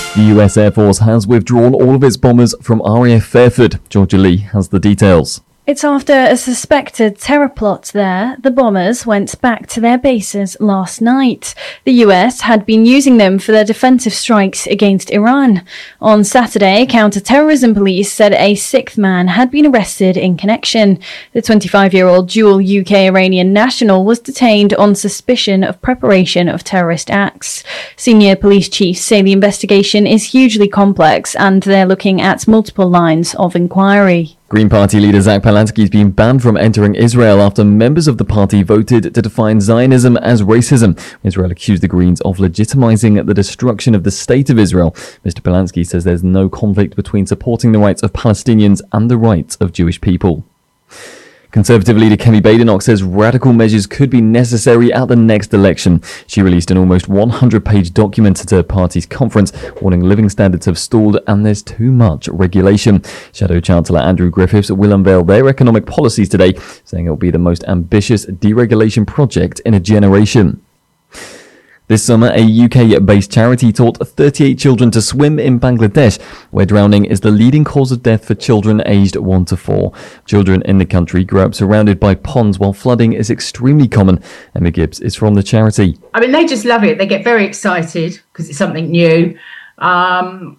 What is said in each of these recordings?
The US Air Force has withdrawn all of its bombers from RAF Fairford. Georgia Lee has the details. It's after a suspected terror plot there. The bombers went back to their bases last night. The US had been using them for their defensive strikes against Iran. On Saturday, counter-terrorism police said a sixth man had been arrested in connection. The 25-year-old dual UK-Iranian national was detained on suspicion of preparation of terrorist acts. Senior police chiefs say the investigation is hugely complex and they're looking at multiple lines of inquiry. Green Party leader Zach Palansky has been banned from entering Israel after members of the party voted to define Zionism as racism. Israel accused the Greens of legitimizing the destruction of the state of Israel. Mr. Palansky says there's no conflict between supporting the rights of Palestinians and the rights of Jewish people. Conservative leader Kemi Badenoch says radical measures could be necessary at the next election. She released an almost 100-page document at her party's conference, warning living standards have stalled and there's too much regulation. Shadow Chancellor Andrew Griffiths will unveil their economic policies today, saying it will be the most ambitious deregulation project in a generation. This summer, a UK-based charity taught 38 children to swim in Bangladesh, where drowning is the leading cause of death for children aged 1 to 4. Children in the country grow up surrounded by ponds while flooding is extremely common. Emma Gibbs is from the charity. I mean, they just love it. They get very excited because it's something new. I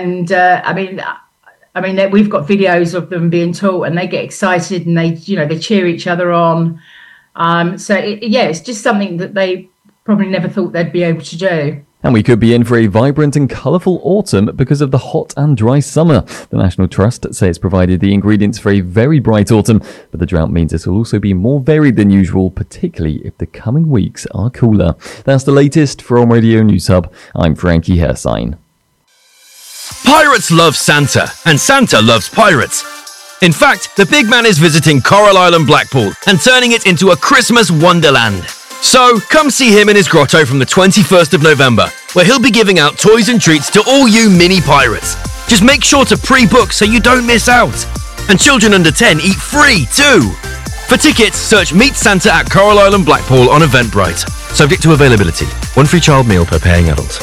mean, we've got videos of them being taught and they get excited and they cheer each other on. It's just something that they probably never thought they'd be able to do. And we could be in for a vibrant and colourful autumn because of the hot and dry summer. The National Trust say it's provided the ingredients for a very bright autumn, but the drought means it will also be more varied than usual, particularly if the coming weeks are cooler. That's the latest from Radio News Hub. I'm Frankie Hersign. Pirates love Santa, and Santa loves pirates. In fact, the big man is visiting Coral Island Blackpool and turning it into a Christmas wonderland. So, come see him in his grotto from the 21st of November, where he'll be giving out toys and treats to all you mini pirates. Just make sure to pre-book so you don't miss out. And children under 10 eat free too. For tickets, search Meet Santa at Coral Island Blackpool on Eventbrite. Subject to availability. One free child meal per paying adult.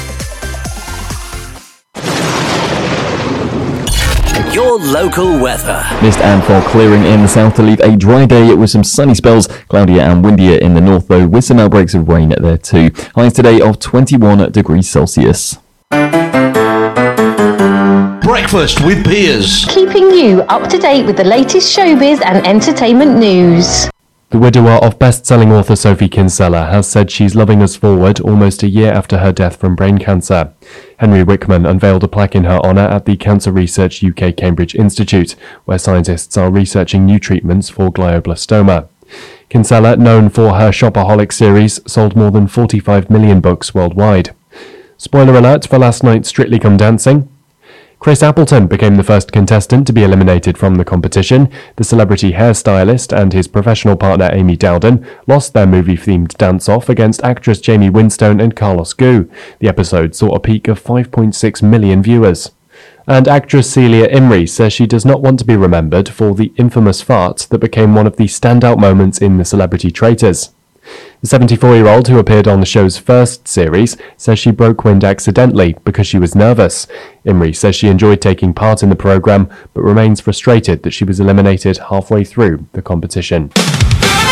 Your local weather. Mist and fog clearing in the south to leave a dry day with some sunny spells, cloudier and windier in the north though, with some outbreaks of rain there too. Highs today of 21 degrees Celsius. Breakfast with Piers. Keeping you up to date with the latest showbiz and entertainment news. The widower of best-selling author Sophie Kinsella has said she's loving us forward almost a year after her death from brain cancer. Henry Wickman unveiled a plaque in her honour at the Cancer Research UK Cambridge Institute, where scientists are researching new treatments for glioblastoma. Kinsella, known for her Shopaholic series, sold more than 45 million books worldwide. Spoiler alert for last night's Strictly Come Dancing. Chris Appleton became the first contestant to be eliminated from the competition. The celebrity hairstylist and his professional partner Amy Dowden lost their movie-themed dance-off against actress Jamie Winstone and Carlos Ghosn. The episode saw a peak of 5.6 million viewers. And actress Celia Imrie says she does not want to be remembered for the infamous fart that became one of the standout moments in The Celebrity Traitors. The 74-year-old who appeared on the show's first series says she broke wind accidentally because she was nervous. Imrie says she enjoyed taking part in the programme but remains frustrated that she was eliminated halfway through the competition.